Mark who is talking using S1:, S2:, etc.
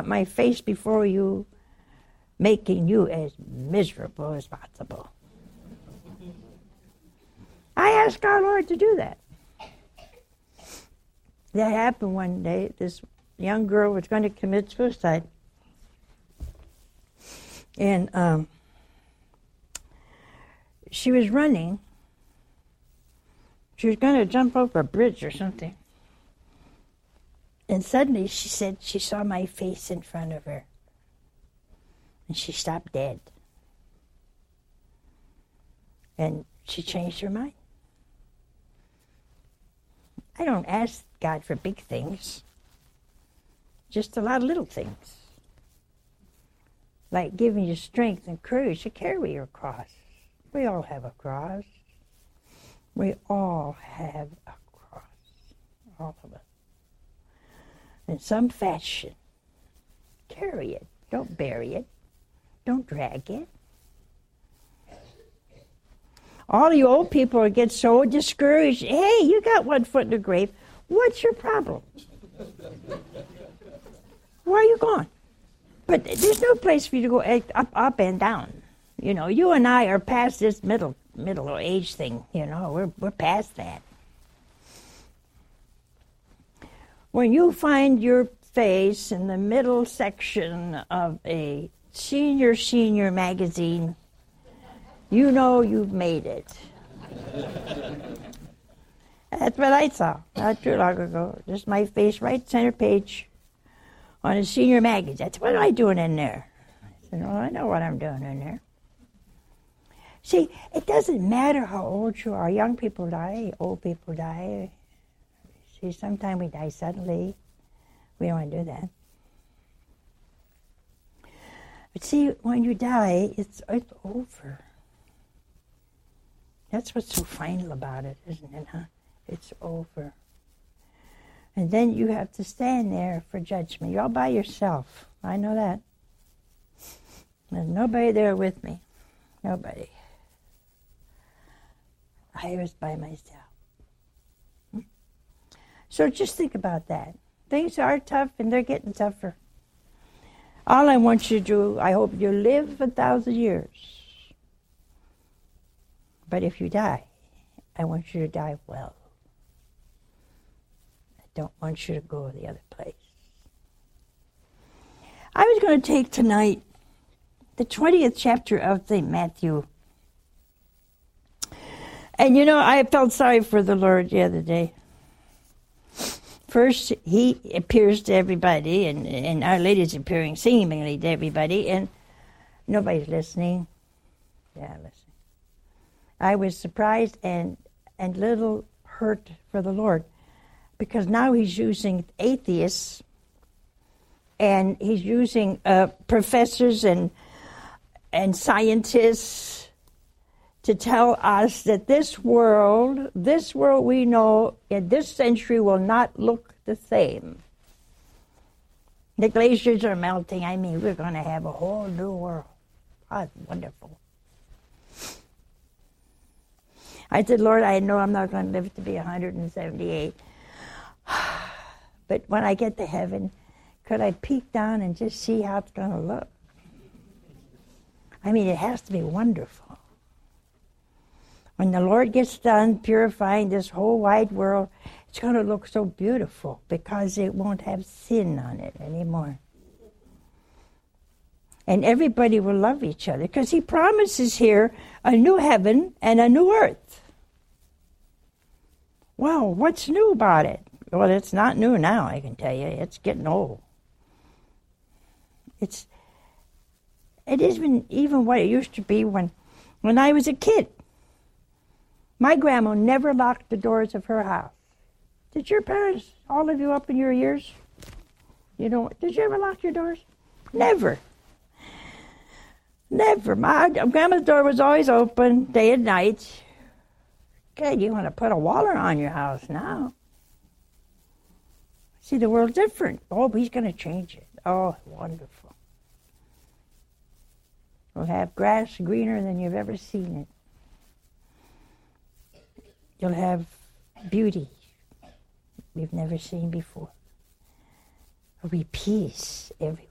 S1: want my face before you, making you as miserable as possible. I asked our Lord to do that. That happened one day. This young girl was going to commit suicide. And she was running. She was going to jump over a bridge or something. And suddenly she said she saw my face in front of her. And she stopped dead. And she changed her mind. I don't ask God for big things. Just a lot of little things. Like giving you strength and courage to carry your cross. We all have a cross. We all have a cross. All of us. In some fashion. Carry it. Don't bury it. Don't drag it. All you old people get so discouraged. Hey, you got one foot in the grave. What's your problem? Why are you gone? But there's no place for you to go up and down. You know, you and I are past this middle age thing. You know, we're past that. When you find your face in the middle section of a senior magazine, you know you've made it. That's what I saw not too long ago. Just my face right center page on a senior magazine. That's what am I doing in there? I said, well, I know what I'm doing in there. See, it doesn't matter how old you are. Young people die, old people die. See, sometimes we die suddenly. We don't want to do that. But see, when you die, it's over. That's what's so final about it, isn't it, huh? It's over. And then you have to stand there for judgment. You're all by yourself. I know that. There's nobody there with me. Nobody. I was by myself. So just think about that. Things are tough and they're getting tougher. All I want you to do, I hope you live 1,000 years. But if you die, I want you to die well. I don't want you to go the other place. I was going to take tonight the 20th chapter of St. Matthew. And you know, I felt sorry for the Lord the other day. First, he appears to everybody, and Our Lady's appearing seemingly to everybody, and nobody's listening. Yeah, listening. I was surprised and little hurt for the Lord, because now he's using atheists, and he's using professors and scientists to tell us that this world we know in this century will not look the same. The glaciers are melting. I mean, we're going to have a whole new world. That's wonderful. I said, Lord, I know I'm not going to live to be 178. But when I get to heaven, could I peek down and just see how it's going to look? I mean, it has to be wonderful. When the Lord gets done purifying this whole wide world, it's going to look so beautiful because it won't have sin on it anymore. And everybody will love each other because he promises here a new heaven and a new earth. Well, what's new about it? Well, it's not new now, I can tell you. It's getting old. It isn't even what it used to be when I was a kid. My grandma never locked the doors of her house. Did your parents, all of you up in your years, did you ever lock your doors? Never. Never. My grandma's door was always open, day and night. God, you want to put a waller on your house now. See, the world's different. Oh, he's going to change it. Oh, wonderful. We'll have grass greener than you've ever seen it. You'll have beauty we've never seen before. There'll be peace everywhere.